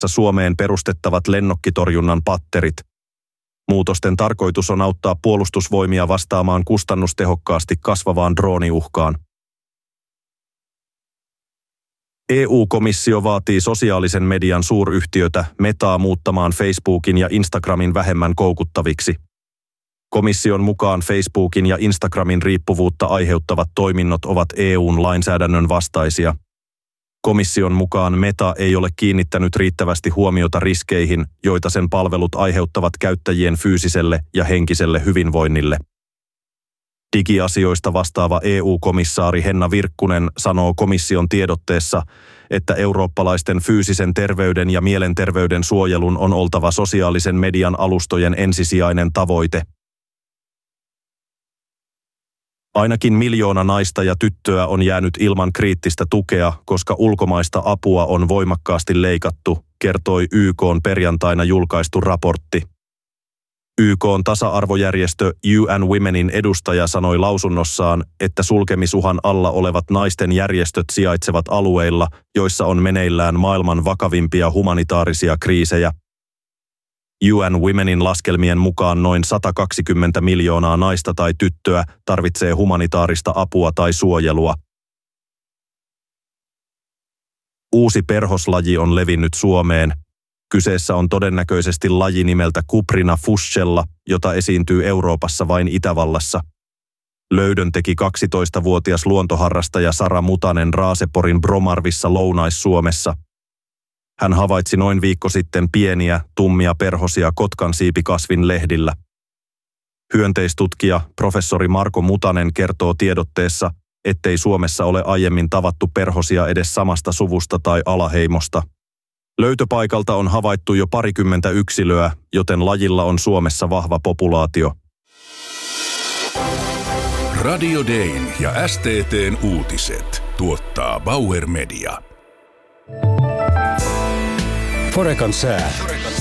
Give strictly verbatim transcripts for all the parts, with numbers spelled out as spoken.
Suomeen perustettavat lennokkitorjunnan patterit. Muutosten tarkoitus on auttaa puolustusvoimia vastaamaan kustannustehokkaasti kasvavaan drooniuhkaan. E U-komissio vaatii sosiaalisen median suuryhtiötä Metaa muuttamaan Facebookin ja Instagramin vähemmän koukuttaviksi. Komission mukaan Facebookin ja Instagramin riippuvuutta aiheuttavat toiminnot ovat E U:n lainsäädännön vastaisia. Komission mukaan Meta ei ole kiinnittänyt riittävästi huomiota riskeihin, joita sen palvelut aiheuttavat käyttäjien fyysiselle ja henkiselle hyvinvoinnille. Digiasioista vastaava E U-komissaari Henna Virkkunen sanoo komission tiedotteessa, että eurooppalaisten fyysisen terveyden ja mielenterveyden suojelun on oltava sosiaalisen median alustojen ensisijainen tavoite. Ainakin miljoona naista ja tyttöä on jäänyt ilman kriittistä tukea, koska ulkomaista apua on voimakkaasti leikattu, kertoi Y K:n perjantaina julkaistu raportti. Y K:n tasa-arvojärjestö U N Womenin edustaja sanoi lausunnossaan, että sulkemisuhan alla olevat naisten järjestöt sijaitsevat alueilla, joissa on meneillään maailman vakavimpia humanitaarisia kriisejä. U N Womenin laskelmien mukaan noin sata kaksikymmentä miljoonaa naista tai tyttöä tarvitsee humanitaarista apua tai suojelua. Uusi perhoslaji on levinnyt Suomeen. Kyseessä on todennäköisesti laji nimeltä Cuprina fuscella, jota esiintyy Euroopassa vain Itävallassa. Löydön teki kaksitoistavuotias luontoharrastaja Sara Mutanen Raaseporin Bromarvissa Lounais-Suomessa. Hän havaitsi noin viikko sitten pieniä, tummia perhosia kotkansiipikasvin lehdillä. Hyönteistutkija professori Marko Mutanen kertoo tiedotteessa, ettei Suomessa ole aiemmin tavattu perhosia edes samasta suvusta tai alaheimosta. Löytöpaikalta on havaittu jo parikymmentä yksilöä, joten lajilla on Suomessa vahva populaatio. Radio Dayn ja S T T:n uutiset tuottaa Bauer Media. Forekan sää.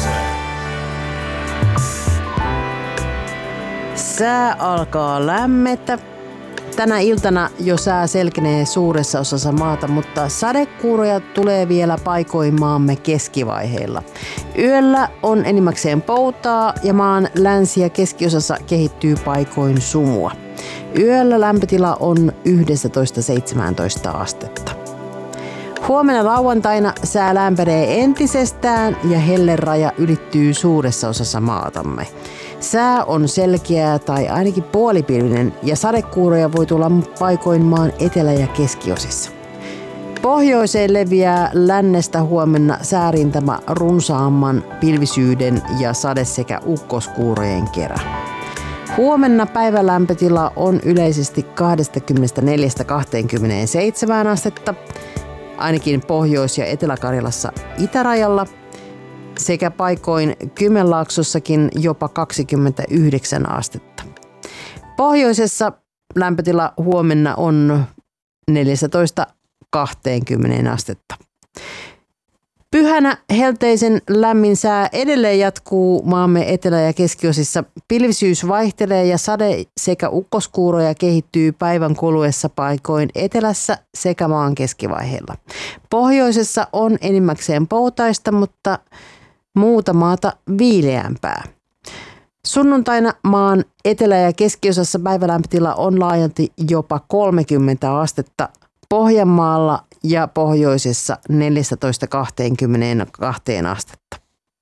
Sää alkaa lämmetä. Tänä iltana jo sää selkenee suuressa osassa maata, mutta sadekuuroja tulee vielä paikoin maamme keskivaiheilla. Yöllä on enimmäkseen poutaa ja maan länsi- ja keskiosassa kehittyy paikoin sumua. Yöllä lämpötila on yksitoista seitsemäntoista astetta. Huomenna lauantaina sää lämpenee entisestään ja helleraja ylittyy suuressa osassa maatamme. Sää on selkeää tai ainakin puolipilvinen ja sadekuuroja voi tulla paikoin maan etelä- ja keskiosissa. Pohjoiseen leviää lännestä huomenna säärintama runsaamman pilvisyyden ja sade- sekä ukkoskuurojen kerä. Huomenna päivälämpötila on yleisesti kaksikymmentäneljä kaksikymmentäseitsemän astetta, ainakin Pohjois- ja Etelä-Karjalassa itärajalla, sekä paikoin Kymenlaaksossakin jopa kaksikymmentäyhdeksän astetta. Pohjoisessa lämpötila huomenna on neljätoista kaksikymmentä astetta. Pyhänä helteisen lämmin sää edelleen jatkuu maamme etelä- ja keskiosissa. Pilvisyys vaihtelee ja sade- sekä ukkoskuuroja kehittyy päivän kuluessa paikoin etelässä sekä maan keskivaiheella. Pohjoisessa on enimmäkseen poutaista, mutta muuta maata viileämpää. Sunnuntaina maan etelä- ja keskiosassa päivälämpötila on laajalti jopa kolmekymmentä astetta. Pohjanmaalla ja pohjoisessa neljätoista kaksikymmentäkaksi astetta.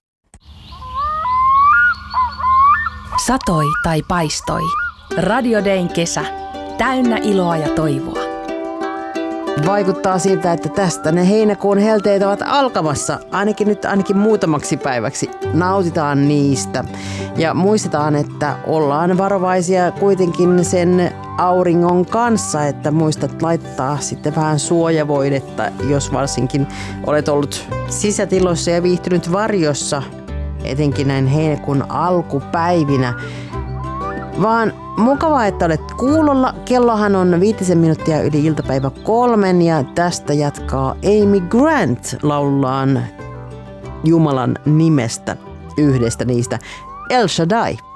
Satoi tai paistoi. Radio Dayn kesä. Täynnä iloa ja toivoa. Vaikuttaa siltä, että tästä ne heinäkuun helteet ovat alkamassa, ainakin nyt ainakin muutamaksi päiväksi. Nautitaan niistä ja muistetaan, että ollaan varovaisia kuitenkin sen auringon kanssa, että muistat laittaa sitten vähän suojavoidetta, jos varsinkin olet ollut sisätiloissa ja viihtynyt varjossa, etenkin näin heinäkuun alkupäivinä. Vaan mukavaa, että olet kuulolla. Kellohan on viitisen minuuttia yli iltapäivä kolmen ja tästä jatkaa Amy Grant laulullaan Jumalan nimestä, yhdestä niistä, El Shaddai.